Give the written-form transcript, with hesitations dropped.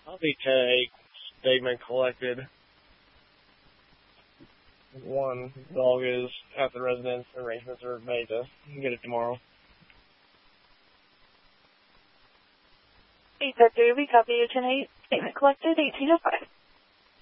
Copy 10-8, statement collected. 1, dog is at the residence. Arrangements are made to get it tomorrow. 853, we copy you 10-8, statement collected, 1805.